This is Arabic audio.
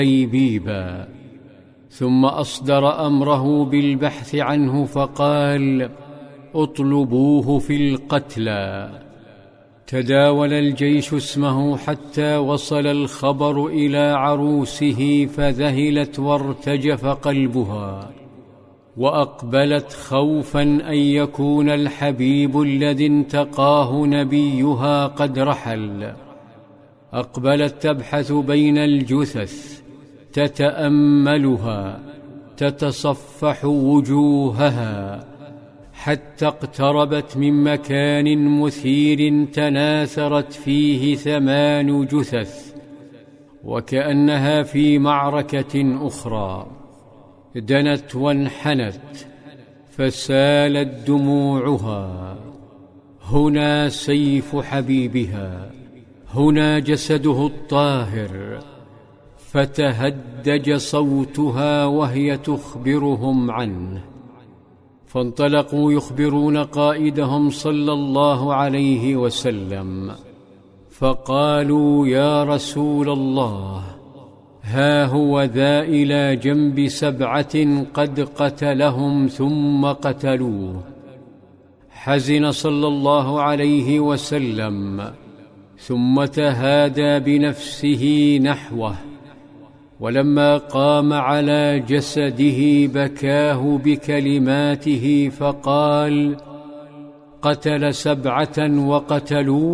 جليبيبا، ثم أصدر أمره بالبحث عنه فقال: اطلبوه في القتلى. تداول الجيش اسمه حتى وصل الخبر إلى عروسه، فذهلت وارتجف قلبها، وأقبلت خوفا أن يكون الحبيب الذي انتقاه نبيها قد رحل. أقبلت تبحث بين الجثث، تتأملها، تتصفح وجوهها، حتى اقتربت من مكان مثير تناثرت فيه 8 جثث، وكأنها في معركة أخرى. دنت وانحنت، فسالت دموعها. هنا سيف حبيبها، هنا جسده الطاهر. فتهدج صوتها وهي تخبرهم عنه. فانطلقوا يخبرون قائدهم صلى الله عليه وسلم، فقالوا: يا رسول الله، ها هو ذا إلى جنب 7 قد قتلهم ثم قتلوه. حزن صلى الله عليه وسلم، ثم تهادى بنفسه نحوه، ولما قام على جسده بكاه بكلماته فقال: قتل 7 وقتلوه.